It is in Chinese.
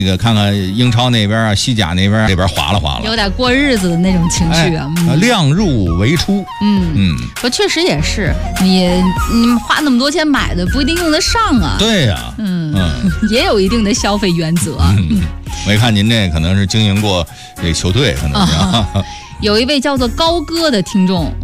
这个看看英超那边啊，西甲那边这边划了， 有点过日子的那种情绪啊。 量入为出。 说确实也是，你花那么多钱买的，不一定用得上啊。 对呀， 也有一定的消费原则。 我一看您这可能是经营过这球队，可能是。 有一位叫做高歌的听众